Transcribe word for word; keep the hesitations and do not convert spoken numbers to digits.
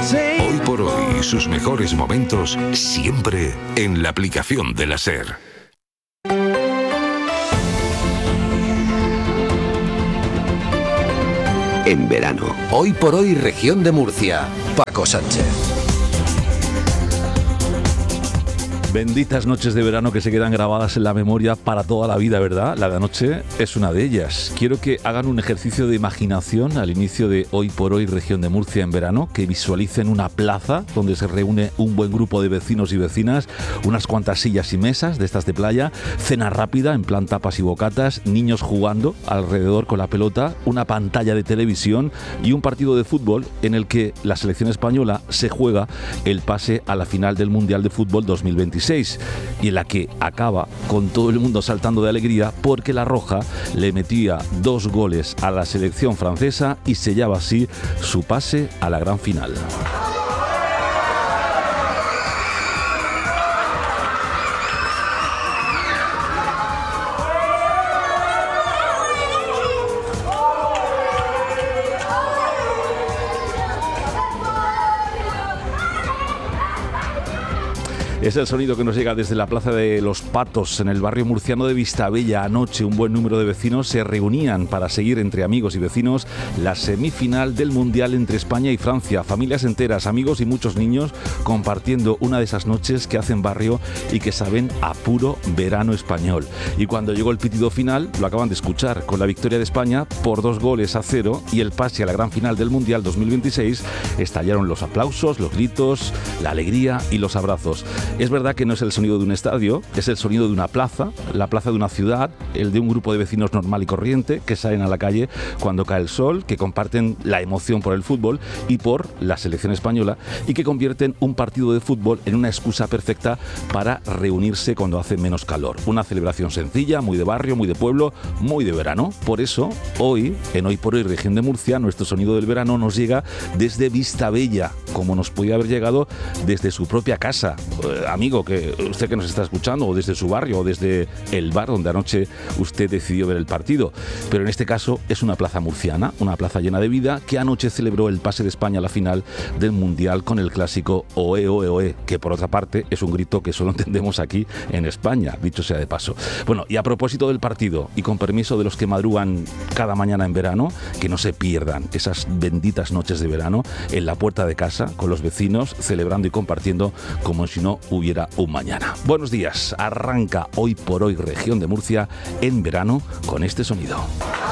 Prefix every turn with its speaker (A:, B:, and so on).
A: Hoy por hoy, sus mejores momentos siempre en la aplicación de la SER.
B: En verano.
C: Hoy por hoy, región de Murcia. Paco Sánchez.
D: Benditas noches de verano que se quedan grabadas en la memoria para toda la vida, ¿verdad? La de anoche es una de ellas. Quiero que hagan un ejercicio de imaginación al inicio de Hoy por Hoy, región de Murcia en verano, que visualicen una plaza donde se reúne un buen grupo de vecinos y vecinas, unas cuantas sillas y mesas de estas de playa, cena rápida en plan tapas y bocatas, niños jugando alrededor con la pelota, una pantalla de televisión y un partido de fútbol en el que la selección española se juega el pase a la final del Mundial de Fútbol dos mil veintiséis. Y en la que acaba con todo el mundo saltando de alegría porque la Roja le metía dos goles a la selección francesa y sellaba así su pase a la gran final. Es el sonido que nos llega desde la Plaza de los Patos, en el barrio murciano de Vistabella. Anoche un buen número de vecinos se reunían para seguir entre amigos y vecinos la semifinal del Mundial entre España y Francia. Familias enteras, amigos y muchos niños compartiendo una de esas noches que hacen barrio y que saben a puro verano español. Y cuando llegó el pitido final, lo acaban de escuchar, con la victoria de España por dos goles a cero y el pase a la gran final del Mundial dos mil veintiséis, estallaron los aplausos, los gritos, la alegría y los abrazos. Es verdad que no es el sonido de un estadio, es el sonido de una plaza, la plaza de una ciudad, el de un grupo de vecinos normal y corriente que salen a la calle cuando cae el sol, que comparten la emoción por el fútbol y por la selección española y que convierten un partido de fútbol en una excusa perfecta para reunirse cuando hace menos calor. Una celebración sencilla, muy de barrio, muy de pueblo, muy de verano. Por eso, hoy, en Hoy por Hoy, región de Murcia, nuestro sonido del verano nos llega desde Vistabella, como nos podía haber llegado desde su propia casa. Eh, amigo, que usted que nos está escuchando, o desde su barrio, o desde el bar donde anoche usted decidió ver el partido. Pero en este caso es una plaza murciana, una plaza llena de vida, que anoche celebró el pase de España a la final del Mundial con el clásico Oe, Oe, Oe, que por otra parte es un grito que solo entendemos aquí en España, dicho sea de paso. Bueno, y a propósito del partido, y con permiso de los que madrugan cada mañana en verano, que no se pierdan esas benditas noches de verano en la puerta de casa, con los vecinos, celebrando y compartiendo como si no hubiera un mañana. Buenos días, arranca Hoy por Hoy, región de Murcia en verano con este sonido.